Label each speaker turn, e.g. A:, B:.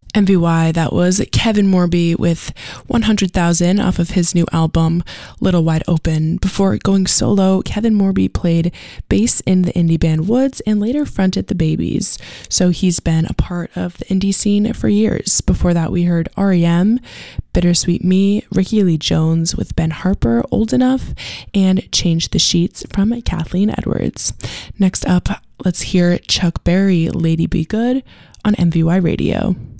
A: MVY, that was Kevin Morby with 100,000 off of his new album Little Wide Open. Before going solo, Kevin Morby played bass in the indie band Woods and later fronted the Babies, so he's been a part of the indie scene for years. Before that, we heard REM, Bittersweet Me, Ricky Lee Jones with Ben Harper, Old Enough, and Change the Sheets from Kathleen Edwards. Next up, let's hear Chuck Berry, Lady Be Good on MVY Radio.